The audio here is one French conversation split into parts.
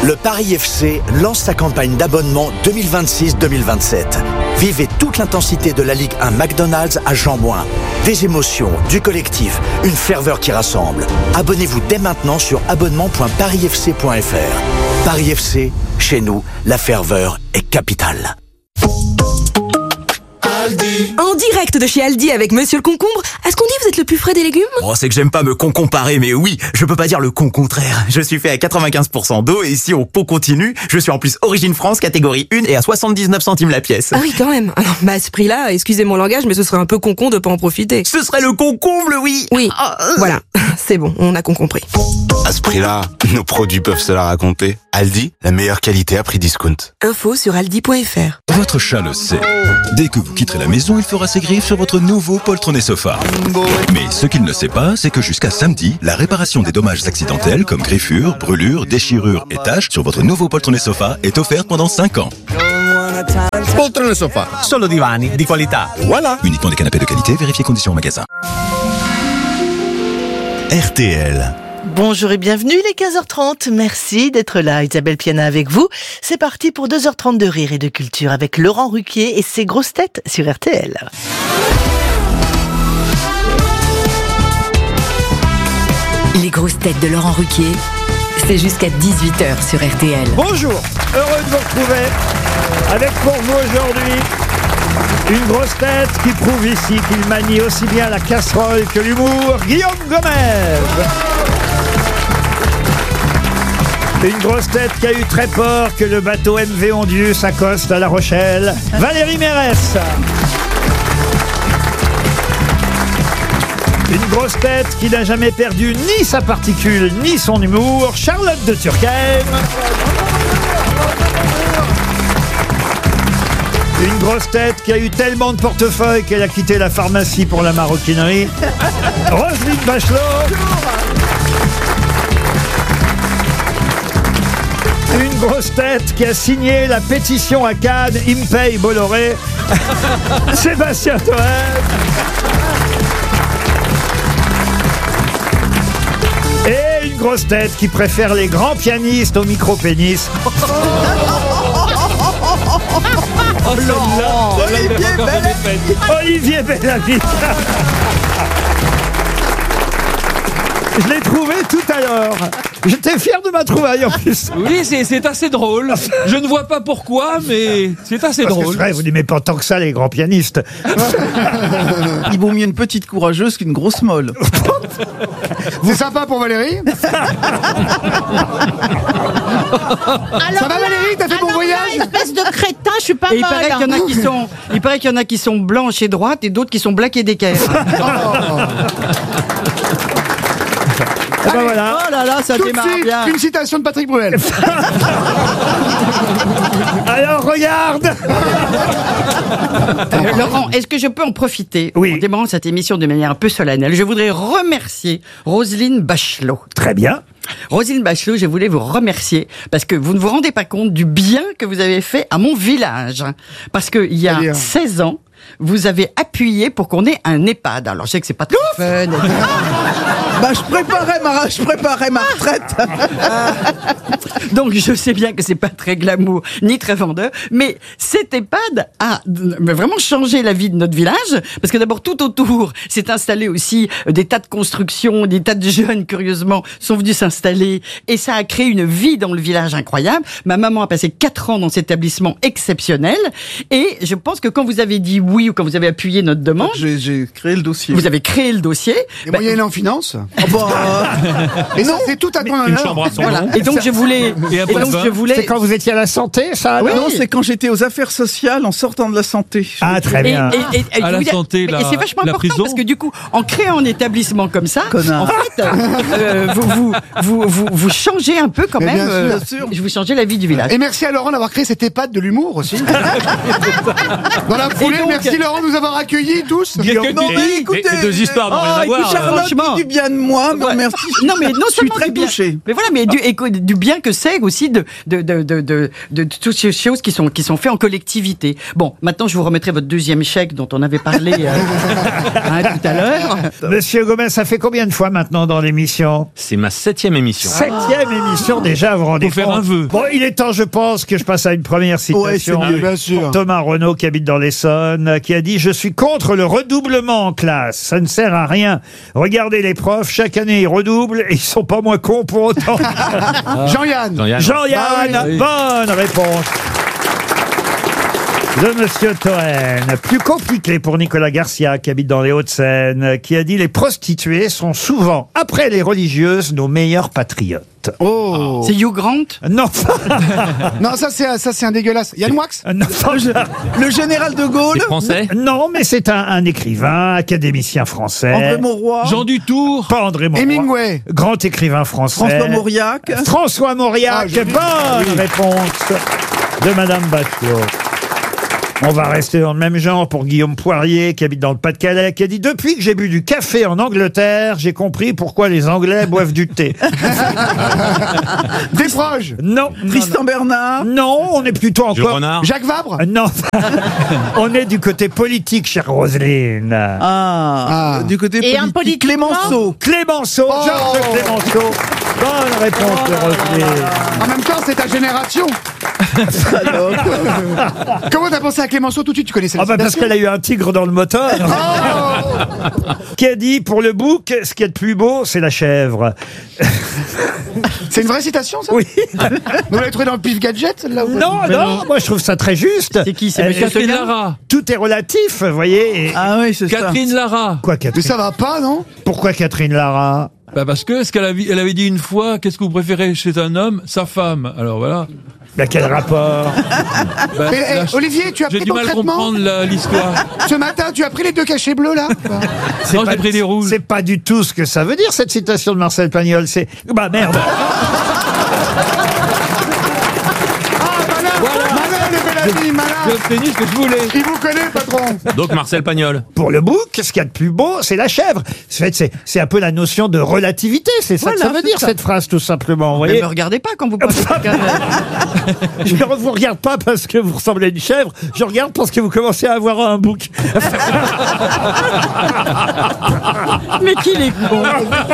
Le Paris FC lance sa campagne d'abonnement 2026-2027. Vivez toute l'intensité de la Ligue 1 McDonald's à Jean-Bouin. Des émotions, du collectif, une ferveur qui rassemble. Abonnez-vous dès maintenant sur abonnement.parisfc.fr. Paris FC, chez nous, la ferveur est capitale. Aldi. En direct de chez Aldi avec Monsieur le Concombre. Est-ce qu'on dit vous êtes le plus frais des légumes ? Oh, c'est que j'aime pas me comparer, mais oui, je peux pas dire le contraire. Je suis fait à 95% d'eau et si on continue, je suis en plus Origine France, catégorie 1 et à 79 centimes la pièce. Ah oui, quand même. Alors, à ce prix-là, excusez mon langage, mais ce serait un peu concon de pas en profiter. Ce serait le concombre, oui. Oui, voilà. C'est bon, on a compris. À ce prix-là, nos produits peuvent se la raconter. Aldi, la meilleure qualité à prix discount. Info sur aldi.fr. Votre chat le sait. Dès que vous quitterez la maison, il fera ses griffes sur votre nouveau poltronné sofa. Mais ce qu'il ne sait pas, c'est que jusqu'à samedi, la réparation des dommages accidentels comme griffures, brûlures, déchirures et taches sur votre nouveau poltronné sofa est offerte pendant 5 ans. Poltrone sofa, solo divani di qualità. Voilà. Uniquement des canapés de qualité, vérifiez conditions en magasin. RTL. Bonjour et bienvenue, il est 15h30. Merci d'être là. Isabelle Piana avec vous. C'est parti pour 2h30 de rire et de culture avec Laurent Ruquier et ses grosses têtes sur RTL. Les grosses têtes de Laurent Ruquier, c'est jusqu'à 18h sur RTL. Bonjour, heureux de vous retrouver avec pour vous aujourd'hui une grosse tête qui prouve ici qu'il manie aussi bien la casserole que l'humour, Guillaume Gomez. Une grosse tête qui a eu très peur que le bateau MV Ondius accoste à La Rochelle, Valérie Mérès. Une grosse tête qui n'a jamais perdu ni sa particule ni son humour, Charlotte de Turckheim. Une grosse tête qui a eu tellement de portefeuilles qu'elle a quitté la pharmacie pour la maroquinerie, Roselyne Bachelot. Une grosse tête qui a signé la pétition à Cannes, Impey Bolloré, Sébastien Toen. Et une grosse tête qui préfère les grands pianistes aux micro-pénis. Oh là, Olivier Bellamy. Je l'ai trouvé tout à l'heure. J'étais fier de ma trouvaille en plus. Oui, c'est assez drôle. Je ne vois pas pourquoi, mais c'est assez drôle. C'est vrai, vous n'aimez pas tant que ça les grands pianistes. Il vaut mieux une petite courageuse qu'une grosse molle. C'est sympa pour Valérie. Ça va Valérie, t'as fait bon voyage? Espèce de crétin, je suis pas Et molle. il paraît qu'il y en a qui sont blanches et droites et d'autres qui sont black et d'équerre. Et ben voilà. Oh là là, ça Tout de démarre suite, bien. une citation de Patrick Bruel. Alors regarde. Laurent, est-ce que je peux en profiter Oui. en démarrant cette émission de manière un peu solennelle? Je voudrais remercier Roselyne Bachelot. Très bien. Roselyne Bachelot, je voulais vous remercier parce que vous ne vous rendez pas compte du bien que vous avez fait à mon village. Parce qu'il y a 16 ans, vous avez appuyé pour qu'on ait un EHPAD. Alors je sais que c'est pas très fun. Je préparais ma retraite. Donc je sais bien que c'est pas très glamour ni très vendeur, mais cet EHPAD a vraiment changé la vie de notre village parce que d'abord tout autour s'est installé aussi des tas de constructions, des tas de jeunes curieusement sont venus s'installer et ça a créé une vie dans le village incroyable. Ma maman a passé 4 ans dans cet établissement exceptionnel et je pense que quand vous avez dit oui ou quand vous avez appuyé notre demande, j'ai créé le dossier. Vous avez créé le dossier. Et moyenne en finance. Et non, c'est tout à ton honneur. Une chambre à son Voilà. nom. Et donc je voulais. C'est quand vous étiez à la santé, ça Oui. alors Non, c'est quand j'étais aux affaires sociales en sortant de la santé. Ah, très bien. À la santé, et c'est vachement la important prison. parce que du coup, en créant un établissement comme ça, Connard. en fait, vous changez un peu quand Mais même. bien sûr. Vous changez la vie du village. Et merci à Laurent d'avoir créé cet EHPAD de l'humour aussi. Dans la foulée, donc- merci Laurent de nous avoir accueillis tous. Il y a que Non, mais écoutez, les deux histoires n'ont rien à et puis voir. Charlotte Charlotte franchement. dit du bien de moi, mais merci. Non, mais non je suis seulement très du bien, touché. mais voilà, mais du bien que c'est aussi de toutes ces choses qui sont faites en collectivité. Bon, maintenant je vous remettrai votre deuxième chèque dont on avait parlé tout à l'heure. Monsieur Gomez, ça fait combien de fois maintenant dans l'émission? C'est ma 7e émission. 7e émission déjà, vous vous rendez Faut faire compte? un vœu. Bon, il est temps, je pense, que je passe à une première citation. Ouais, c'est mieux, bien sûr. Pour Thomas Renaud, qui habite dans l'Essonne, qui a dit « Je suis contre le redoublement en classe. Ça ne sert à rien. Regardez les profs, chaque année ils redoublent et ils sont pas moins cons pour autant. » Jean-Yann. Jean-Yann, Ah oui. bonne réponse de Monsieur Toen. Plus compliqué pour Nicolas Garcia, qui habite dans les Hauts-de-Seine, qui a dit « Les prostituées sont souvent, après les religieuses, nos meilleurs patriotes. » Oh. C'est Hugh Grant? Non. Non, ça c'est un dégueulasse. Yann Moix. Non. Le général de Gaulle. Les Français. Non, mais c'est un écrivain, académicien français. André Mauroy. Jean Dutour. Pas André Mauroy. Hemingway. Grand écrivain français. François Mauriac. François Mauriac. Bonne réponse de Madame Bachelot. On va rester dans le même genre pour Guillaume Poirier, qui habite dans le Pas-de-Calais, qui a dit « Depuis que j'ai bu du café en Angleterre, j'ai compris pourquoi les Anglais boivent du thé. » Desproges. Non. Tristan Bernard. Non, on est plutôt Jules encore... Renard. Jacques Vabre. Non. On est du côté politique, chère Roselyne. Du côté Et un politique. politiquement Clémenceau. Clémenceau, Oh. Georges Clémenceau. Bonne réponse de Roselyne. En même temps, c'est ta génération. Comment t'as pensé à Clémenceau tout de suite? Tu connaissais la Ah bah parce citation qu'elle a eu un tigre dans le moteur. Qui a dit, pour le bouc, ce qu'il y a de plus beau, c'est la chèvre. C'est une vraie citation, ça? Oui. Vous l'avez trouvé dans le Pif Gadget, celle-là? ou pas? Non, non, moi je trouve ça très juste. C'est qui? C'est Euh, Monsieur Catherine Seguin? Lara. Tout est relatif, vous voyez. et- Ah oui, c'est ça. Catherine Lara. Quoi, Mais Catherine? ça va pas, non? Pourquoi Catherine Lara? Bah parce que elle avait dit une fois, qu'est-ce que vous préférez chez un homme? Sa femme. Alors voilà. Bah, quel rapport? Bah, Mais, là, Olivier, tu as j'ai pris du ton mal à traitement comprendre l'histoire. ce matin? Tu as pris les 2 cachets bleus, là? Non, j'ai pris des rouges. C'est pas du tout ce que ça veut dire, cette citation de Marcel Pagnol. C'est... Bah merde. Malin. J'ai obtenu ce que je voulais. Il vous connaît, patron. Donc Marcel Pagnol. Pour le bouc, ce qu'il y a de plus beau, c'est la chèvre. En fait, c'est un peu la notion de relativité. C'est ça que Voilà, ça veut c'est dire, ça. cette phrase, tout simplement. Vous Ne voyez. me regardez pas quand vous parlez. Je ne vous regarde pas parce que vous ressemblez à une chèvre. Je regarde parce que vous commencez à avoir un bouc. Mais qu'il est con.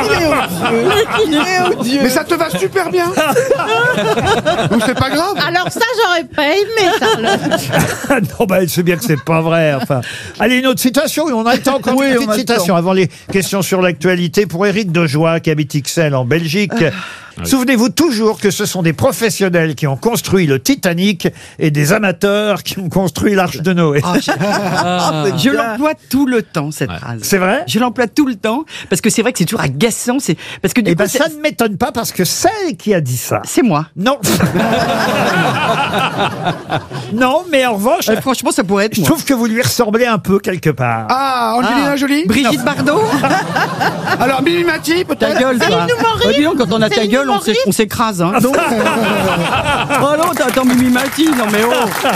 Mais ça te va super bien. Donc c'est pas grave. Alors ça, j'aurais pas aimé, Charlotte. Non, bah, je sais bien que c'est pas vrai. Enfin, allez, une autre citation. On a le temps encore Oui, une on petite a le citation temps. avant les questions sur l'actualité pour Éric Dejoie, qui habite Ixelles en Belgique. Souvenez-vous toujours que ce sont des professionnels qui ont construit le Titanic et des amateurs qui ont construit l'Arche de Noé. Je l'emploie tout le temps, cette phrase. C'est vrai? Je l'emploie tout le temps, parce que c'est vrai que c'est toujours agaçant. Parce que du Eh coup, ben, ça ne m'étonne pas parce que celle qui a dit ça. c'est moi. Non. Non, mais en revanche, Franchement, ça pourrait être je moi. trouve que vous lui ressemblez un peu quelque part. Ah, Angelina Jolie. Brigitte Bardot. Alors Mimi Mati, Ta peut-être. gueule, toi. une humoriste. Dis donc, quand on a ta C'est une gueule, humoriste. on s'écrase. Hein. Oh non, t'attends Mimi Mati. Non mais oh.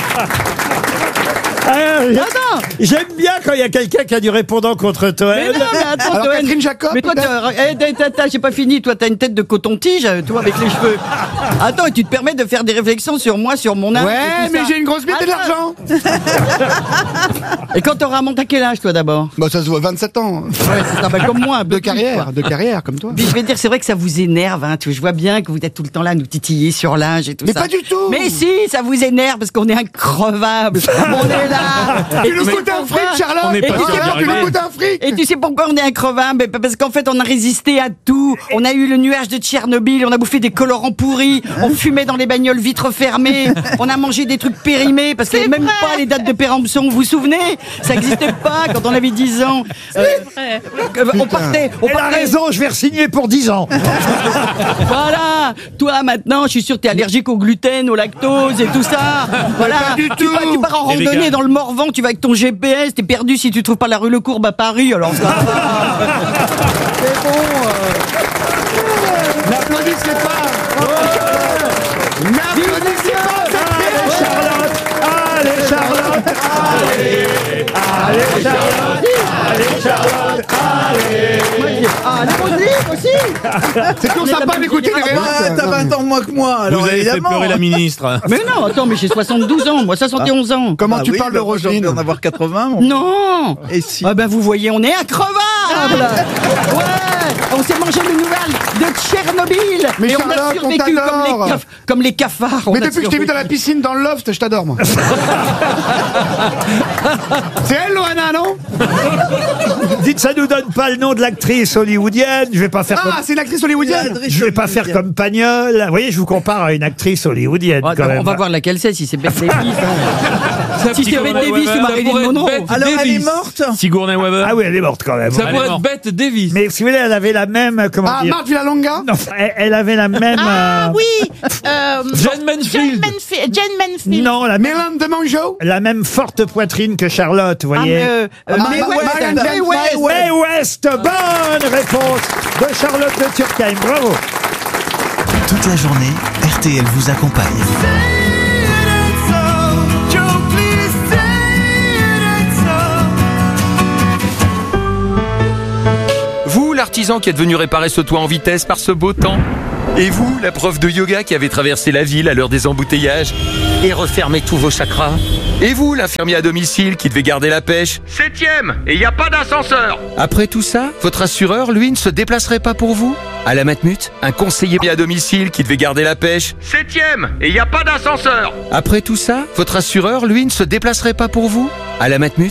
Attends. J'aime bien quand il y a quelqu'un qui a du répondant contre Mais Toen. non, mais attends, Alors Toen. Catherine Jacob, Mais toi, j'ai pas fini. Toi, t'as une tête de coton-tige, toi, avec les cheveux. Attends, et tu te permets de faire des réflexions sur moi, sur mon âge. et Ouais, tout mais ça. j'ai une grosse bite et de Attends. l'argent. Et quand t'auras monté à quel âge, toi, d'abord? Bah ça se voit, 27 ans. Ouais, c'est ça, bah, comme moi, un peu De plus, quoi. carrière, comme toi. Puis je vais te dire, c'est vrai que ça vous énerve, hein. Je vois bien que vous êtes tout le temps là à nous titiller sur l'âge et tout Mais ça. pas du tout. Mais si, ça vous énerve parce qu'on est increvables. On est là. Tu nous coûtes un fric, Charlotte. On n'est pas sûr d'y Tu nous arriver. coûtes un fric. Et tu sais pourquoi on est increvables? Parce qu'en fait, on a résisté à tout. On a eu le nuage de Tchernobyl, on a bouffé des colorants pourris, on fumait dans les bagnoles vitres fermées, on a mangé des trucs périmés parce qu'il n'y avait même pas les dates de péremption. Vous vous souvenez? Ça n'existait pas quand on avait 10 ans. On partait. Elle a raison, je vais re-signer pour 10 ans. Voilà. Toi, maintenant, je suis sûr que t'es allergique au gluten, au lactose et tout ça. Voilà. Pas du Tu tout. pars en Et randonnée vegan. dans le Morvan, tu vas avec ton GPS, t'es perdu si tu trouves pas la rue Le Courbe à Paris, alors ça va. C'est bon. N'applaudissez pas. N'applaudissez pas. Allez, Charlotte. Allez, Charlotte. Allez, Charlotte. Allez. Ah, les Roselyne aussi. C'est toujours sympa d'écouter les Ouais, réponses. t'as 20 ans de moins que moi, alors Vous avez fait évidemment. pleurer la ministre. Mais non, attends, mais j'ai 72 ans, moi 71 ans. Comment Ah tu oui, parles de bah, moi, j'ai envie Roselyne? d'en avoir 80, mon. Non. Et si. Ah ben vous voyez, on est increvable. Ouais. On s'est mangé les nouvelles de Tchernobyl. Mais et on a Charlotte, on survécu t'adore. comme les cafards. on Mais a depuis que je t'ai vu dans la survécu. piscine, dans le loft, je t'adore, moi. C'est elle, Loana, non? Dites, ça nous donne pas le nom de l'actrice hollywoodienne. Je vais pas faire Ah, c'est une actrice hollywoodienne. je vais pas faire comme Pagnol. Vous voyez, je vous compare à une actrice hollywoodienne Ah, quand même. on va voir laquelle c'est, si c'est Bette Davis. Ça Si c'est Bette Davis ou Marilyn Monroe. Alors, elle est morte. Sigourney Weaver. Ah oui, elle est morte quand même. Ça Elle pourrait est être morte. Bette Davis. Mais si vous voulez, elle avait la même. Comment Ah, dire Marthe Villalonga. Non, elle avait la même. Ah oui. Jane Mansfield. Jane Mansfield. Non, Mélane de Mongeau. la même forte poitrine que Charlotte, vous Ah, voyez. Mae West. Mae West, bonne réponse de Charlotte de Turckheim. Bravo. Toute la journée, RTL vous accompagne. Vous, l'artisan qui est venu réparer ce toit en vitesse par ce beau temps. Et vous, la prof de yoga qui avait traversé la ville à l'heure des embouteillages et refermé tous vos chakras. Et vous, l'infirmier à domicile qui devait garder la pêche. 7e, et il n'y a pas d'ascenseur. Après tout ça, votre assureur, lui, ne se déplacerait pas pour vous? À la Matmut, un conseiller à domicile qui devait garder la pêche. 7e, et il n'y a pas d'ascenseur. Après tout ça, votre assureur, lui, ne se déplacerait pas pour vous? À la Matmut,